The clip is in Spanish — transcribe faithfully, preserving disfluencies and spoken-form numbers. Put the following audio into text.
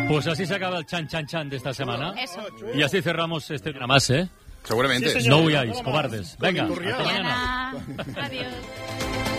Pues así se acaba el chan chan chan de esta semana. Eso. Y así cerramos este programa más, ¿eh? Seguramente. Sí, señor. No huyáis, cobardes. Venga, hasta mañana. Adiós.